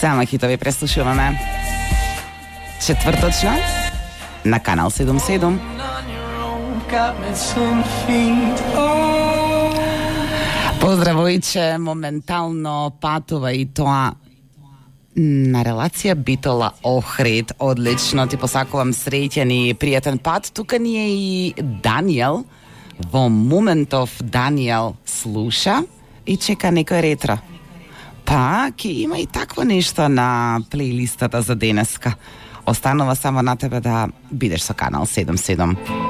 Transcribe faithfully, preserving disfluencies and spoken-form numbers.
Само хитови преслушуваме. Четврточно на Канал седумдесет и седум. Поздравојче, моментално патува и тоа на релација Битола Охрид. Одлично, ти посакувам среќен и пријатен пат. Тука ни е и Даниел. Во моментов Даниел слуша и чека некој ретро. Па, ќе има и такво нешто на плейлистата за денеска. Останува само на тебе да бидеш со Канал седумдесет и седум.